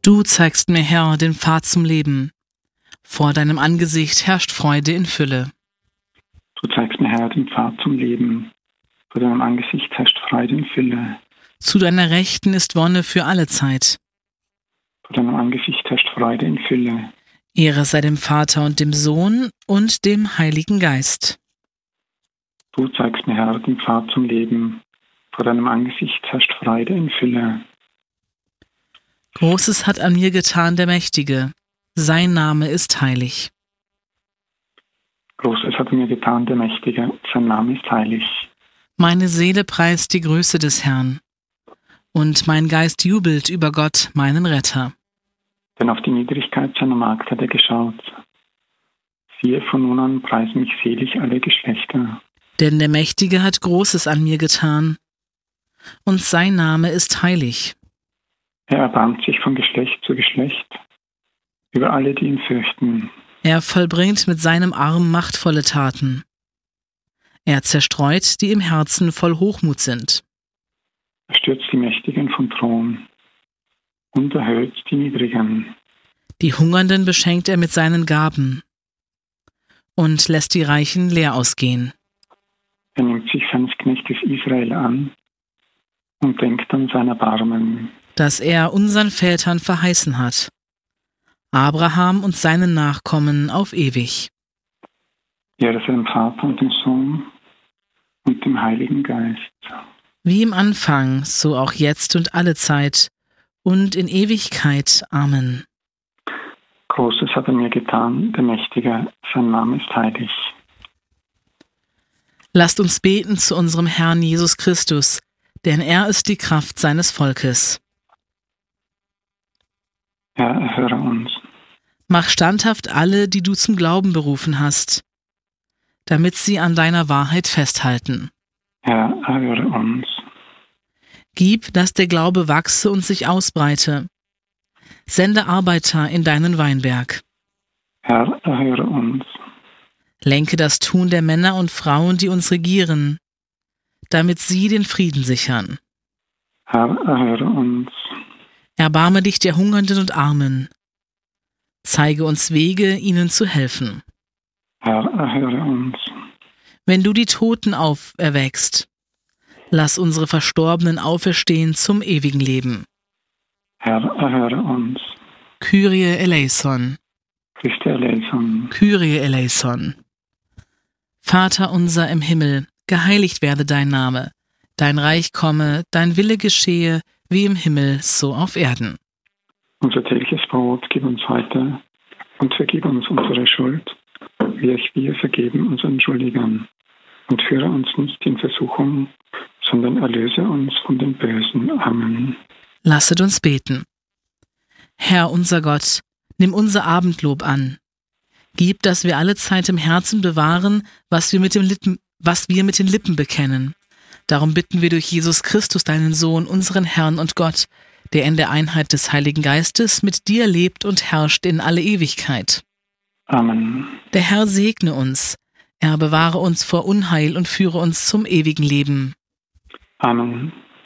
Du zeigst mir, Herr, den Pfad zum Leben. Vor deinem Angesicht herrscht Freude in Fülle. Du zeigst mir, Herr, den Pfad zum Leben. Vor deinem Angesicht herrscht Freude in Fülle. Zu deiner Rechten ist Wonne für alle Zeit. Vor deinem Angesicht herrscht Freude in Fülle. Ehre sei dem Vater und dem Sohn und dem Heiligen Geist. Du zeigst mir, Herr, den Pfad zum Leben. Vor deinem Angesicht herrscht Freude in Fülle. Großes hat an mir getan der Mächtige. Sein Name ist heilig. Großes hat mir getan der Mächtige. Sein Name ist heilig. Meine Seele preist die Größe des Herrn. Und mein Geist jubelt über Gott, meinen Retter. Denn auf die Niedrigkeit seiner Magd hat er geschaut. Siehe, von nun an preisen mich selig alle Geschlechter. Denn der Mächtige hat Großes an mir getan. Und sein Name ist heilig. Er erbarmt sich von Geschlecht zu Geschlecht über alle, die ihn fürchten. Er vollbringt mit seinem Arm machtvolle Taten. Er zerstreut, die im Herzen voll Hochmut sind. Er stürzt die Mächtigen vom Thron und erhöht die Niedrigen. Die Hungernden beschenkt er mit seinen Gaben und lässt die Reichen leer ausgehen. Er nimmt sich seines Knechtes Israel an und denkt an sein Erbarmen, das er unseren Vätern verheißen hat, Abraham und seinen Nachkommen auf ewig. Ehre sei dem Vater und dem Sohn und dem Heiligen Geist. Wie im Anfang, so auch jetzt und alle Zeit und in Ewigkeit. Amen. Großes hat er mir getan, der Mächtige, sein Name ist heilig. Lasst uns beten zu unserem Herrn Jesus Christus, denn er ist die Kraft seines Volkes. Herr, erhöre uns. Mach standhaft alle, die du zum Glauben berufen hast, damit sie an deiner Wahrheit festhalten. Herr, erhöre uns. Gib, dass der Glaube wachse und sich ausbreite. Sende Arbeiter in deinen Weinberg. Herr, erhöre uns. Lenke das Tun der Männer und Frauen, die uns regieren, damit sie den Frieden sichern. Herr, erhöre uns. Erbarme dich der Hungernden und Armen. Zeige uns Wege, ihnen zu helfen. Herr, erhöre uns. Wenn du die Toten auferweckst, lass unsere Verstorbenen auferstehen zum ewigen Leben. Herr, erhöre uns. Kyrie eleison. Christe eleison. Kyrie eleison. Vater unser im Himmel, geheiligt werde dein Name. Dein Reich komme, dein Wille geschehe, wie im Himmel, so auf Erden. Unser tägliches Brot gib uns heute und vergib uns unsere Schuld, wie auch wir vergeben unseren Schuldigern. Und führe uns nicht in Versuchung, sondern erlöse uns von dem Bösen. Amen. Lasset uns beten. Herr unser Gott, nimm unser Abendlob an. Gib, dass wir alle Zeit im Herzen bewahren, was wir mit den Lippen bekennen. Darum bitten wir durch Jesus Christus, deinen Sohn, unseren Herrn und Gott, der in der Einheit des Heiligen Geistes mit dir lebt und herrscht in alle Ewigkeit. Amen. Der Herr segne uns. Er bewahre uns vor Unheil und führe uns zum ewigen Leben. Amen.